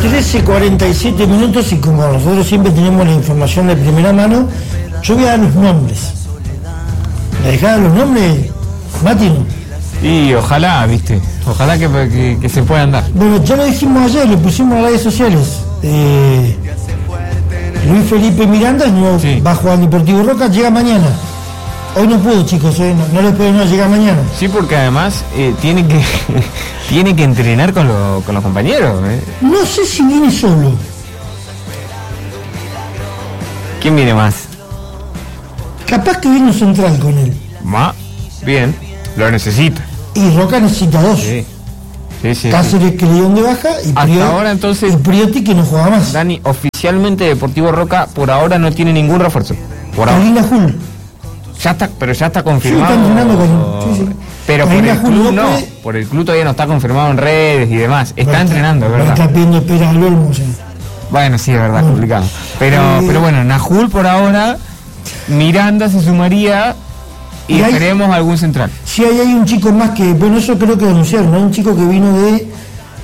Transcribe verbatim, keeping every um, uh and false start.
trece cuarenta y siete minutos y como nosotros siempre tenemos la información de primera mano, yo voy a dar los nombres. ¿La dejada los nombres, Mati? Y ojalá, viste, ojalá que, que, que se puedan dar. Bueno, ya lo dijimos ayer, lo pusimos en las redes sociales. Eh, Luis Felipe Miranda no, sí. Va a jugar al Deportivo Roca, llega mañana. Hoy no puedo, chicos, eh, no, no les puedo, no, llega mañana. Sí, porque además eh, tiene que tiene que entrenar con, lo, con los compañeros. Eh. No sé si viene solo. ¿Quién viene más? Capaz que viene un central con él. Ma, bien, lo necesita. Y Roca necesita dos. Sí. Sí, sí, Cáceres, sí. Que le dio de baja y hasta Priori, ahora entonces y Priotti que no juega más. Dani, oficialmente Deportivo Roca por ahora no tiene ningún refuerzo. Por Carolina Jul. Ya está, pero ya está confirmado. Sí, está entrenando con, sí, sí. Pero Carolina por el Jul club no, puede... por el club todavía no está confirmado en redes y demás. Está bueno, entrenando, es verdad. Está pidiendo peras al olmo, o sea. Bueno, sí, es verdad, bueno. Complicado. Pero, eh... pero bueno, Najul por ahora, Miranda se sumaría. Y, y esperemos hay, algún central. Sí, ahí hay un chico más que, bueno, eso creo que denunciaron, ¿no? Un chico que vino de